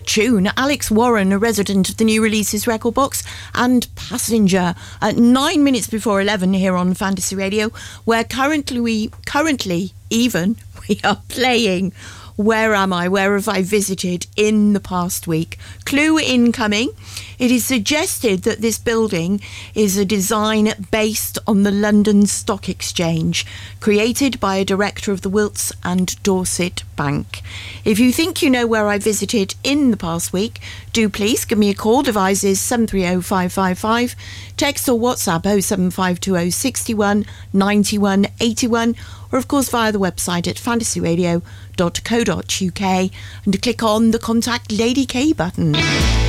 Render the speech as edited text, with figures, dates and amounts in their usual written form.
tune. Alex Warren, a resident of the New Releases record box, and Passenger at 9 minutes before 11 here on Fantasy Radio, where currently we are playing Where Am I? Where have I visited in the past week? Clue incoming. It is suggested that this building is a design based on the London Stock Exchange, created by a director of the Wilts and Dorset Bank. If you think you know where I visited in the past week, do please give me a call. Device is 730555. Text or WhatsApp 07520 61 91 81, or of course via the website at fantasyradio.co.uk and click on the Contact Lady K button.